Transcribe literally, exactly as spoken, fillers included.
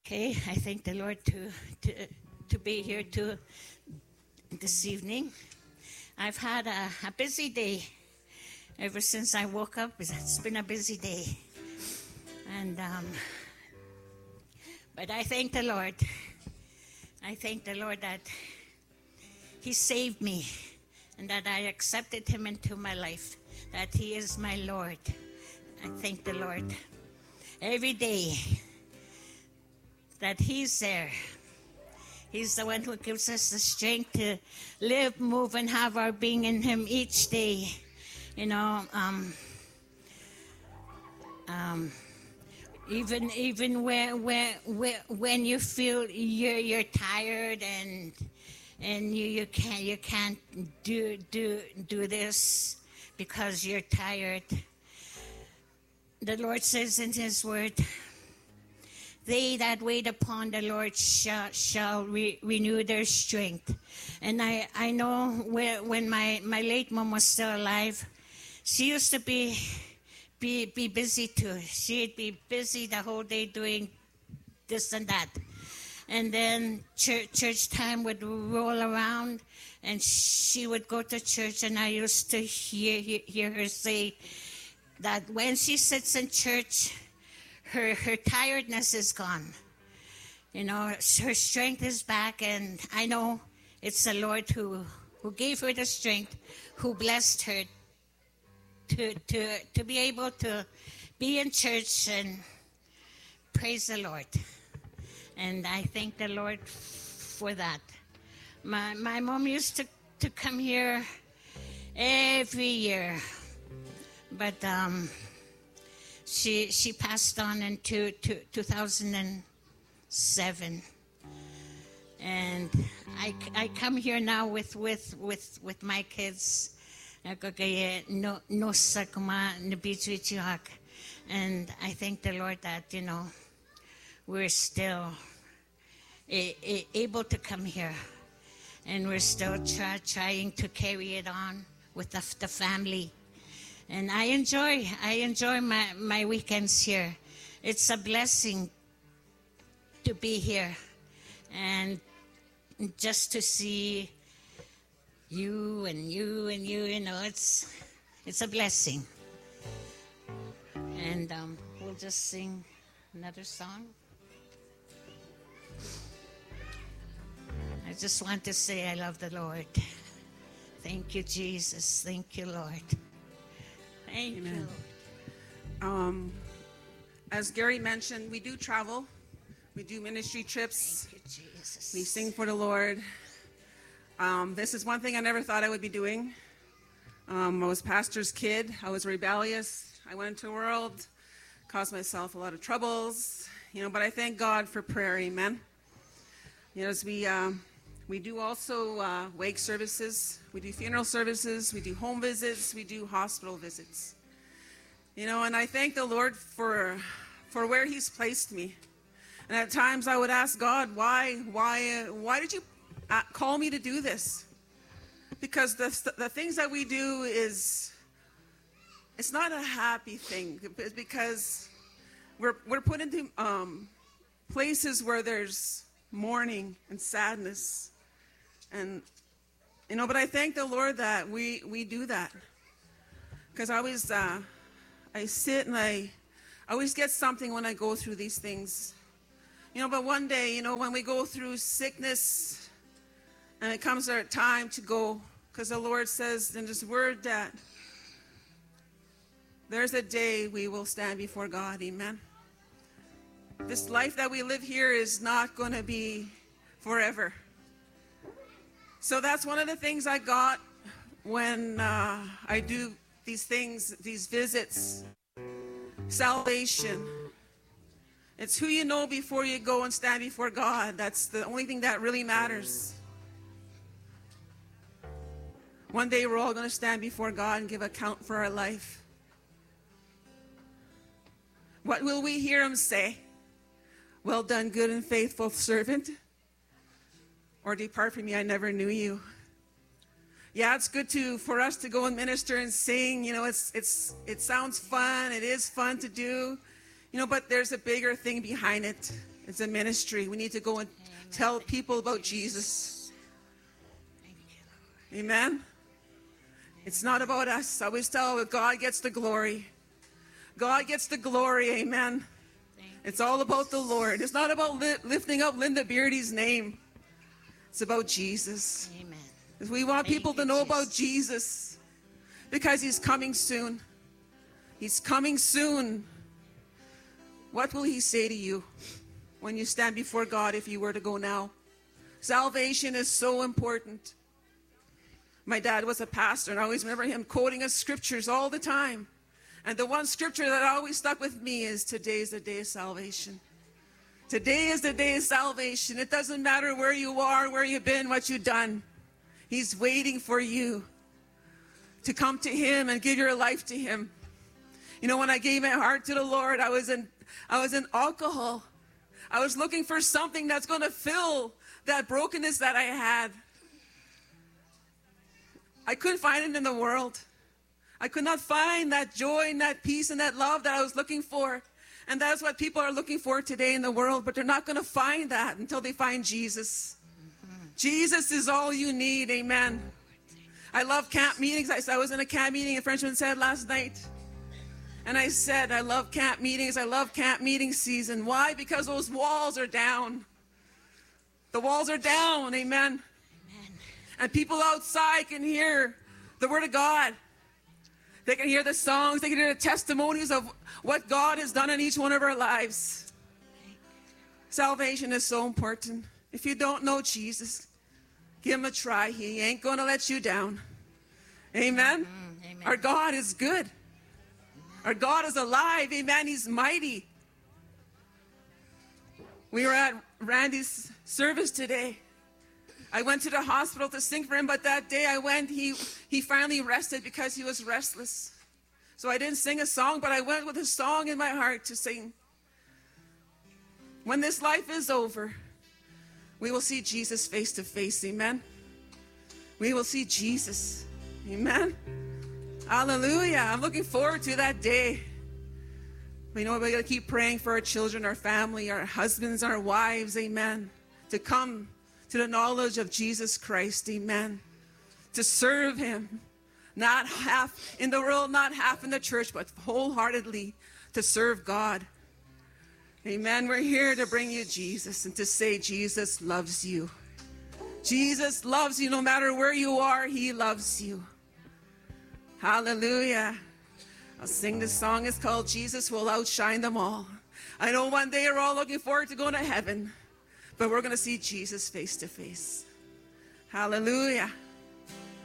Okay, I thank the Lord to, to, to be here too this evening. I've had a, a busy day. Ever since I woke up, it's been a busy day. And, um, but I thank the Lord. I thank the Lord that He saved me and that I accepted Him into my life, that He is my Lord. I thank the Lord every day that He's there. He's the one who gives us the strength to live, move, and have our being in Him each day. You know, um, um, even even when when when you feel you're you're tired and and you, you can't you can't do do do this because you're tired. The Lord says in His Word, "They that wait upon the Lord shall, shall re, renew their strength." And I, I know when, when my, my late mom was still alive, she used to be, be, be busy too. She'd be busy the whole day doing this and that. And then church, church time would roll around and she would go to church, and I used to hear, hear, hear her say that when she sits in church, Her her tiredness is gone. You know, her strength is back, and I know it's the Lord who, who gave her the strength, who blessed her to to to be able to be in church and praise the Lord. And I thank the Lord for that. My my mom used to, to come here every year, but um She she passed on in two, two, two thousand seven, and I, I come here now with with, with, with my kids, no no sakuma nabitsuichihak, and I thank the Lord that you know we're still a, a, able to come here, and we're still try, trying to carry it on with the, the family. And I enjoy, I enjoy my, my weekends here. It's a blessing to be here and just to see you and you and you, you know, it's it's a blessing. And um, we'll just sing another song. I just want to say I love the Lord. Thank you, Jesus. Thank you, Lord. Thank Amen. you. Um, as Gary mentioned, we do travel. We do ministry trips. Thank you, Jesus. We sing for the Lord. Um, this is one thing I never thought I would be doing. Um, I was pastor's kid. I was rebellious. I went into the world, caused myself a lot of troubles. You know, but I thank God for prayer. Amen. You know, as we um, we do also uh, wake services. We do funeral services. We do home visits. We do hospital visits. You know, and I thank the Lord for for where He's placed me. And at times I would ask God, why, why, uh, why did you uh, call me to do this? Because the the things that we do is, it's not a happy thing. It's because we're we're put into um, places where there's mourning and sadness. And, you know, but I thank the Lord that we, we do that. Because I always, uh, I sit and I, I always get something when I go through these things. You know, but one day, you know, when we go through sickness and it comes our time to go, because the Lord says in His Word that there's a day we will stand before God. Amen. This life that we live here is not going to be forever. So that's one of the things I got when uh, I do these things, these visits. Salvation. It's who you know before you go and stand before God. That's the only thing that really matters. One day we're all going to stand before God and give account for our life. What will we hear Him say? Well done, good and faithful servant. Or depart from me, I never knew you. Yeah, it's good to for us to go and minister and sing. You know, it's it's it sounds fun. It is fun to do. You know, but there's a bigger thing behind it. It's a ministry. We need to go and Amen. Tell people about Jesus. Thank you, Lord. Amen. It's not about us. I always tell you, God gets the glory. God gets the glory. Amen. It's all about the Lord. It's not about li- lifting up Linda Beardy's name. It's about Jesus. Amen. We want people to know about Jesus because he's coming soon. He's coming soon. What will he say to you when you stand before God if you were to go now? Salvation is so important. My dad was a pastor, and I always remember him quoting us scriptures all the time. And the one scripture that always stuck with me is, today is the day of salvation. Today is the day of salvation. It doesn't matter where you are, where you've been, what you've done. He's waiting for you to come to him and give your life to him. You know, when I gave my heart to the Lord, I was in, I was in alcohol. I was looking for something that's going to fill that brokenness that I had. I couldn't find it in the world. I could not find that joy and that peace and that love that I was looking for. And that's what people are looking for today in the world, but they're not going to find that until they find Jesus. Mm-hmm. Jesus is all you need, amen. I love camp meetings. I, I was in a camp meeting, a Frenchman said last night. And I said, I love camp meetings. I love camp meeting season. Why? Because those walls are down. The walls are down, amen. Amen. And people outside can hear the word of God. They can hear the songs. They can hear the testimonies of what God has done in each one of our lives. Salvation is so important. If you don't know Jesus, give him a try. He ain't going to let you down. Amen? Mm-hmm. Amen. Our God is good. Our God is alive. Amen. He's mighty. We were at Randy's service today. I went to the hospital to sing for him, but that day I went, he, he finally rested because he was restless. So I didn't sing a song, but I went with a song in my heart to sing. When this life is over, we will see Jesus face to face. Amen. We will see Jesus. Amen. Hallelujah. I'm looking forward to that day. We know we're going to keep praying for our children, our family, our husbands, our wives. Amen. To come to the knowledge of Jesus Christ, amen. To serve him, not half in the world, not half in the church, but wholeheartedly to serve God. Amen. We're here to bring you Jesus and to say Jesus loves you. Jesus loves you no matter where you are. He loves you. Hallelujah. I'll sing this song. It's called Jesus Will Outshine Them All. I know one day we're all looking forward to going to heaven. But we're going to see Jesus face to face. Hallelujah.